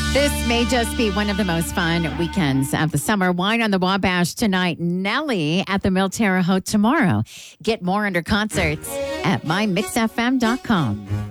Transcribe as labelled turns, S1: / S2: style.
S1: This may just be one of the most fun weekends of the summer. Wine on the Wabash tonight. Nelly at the Mil Terre Haute tomorrow. Get more under concerts at mymixfm.com.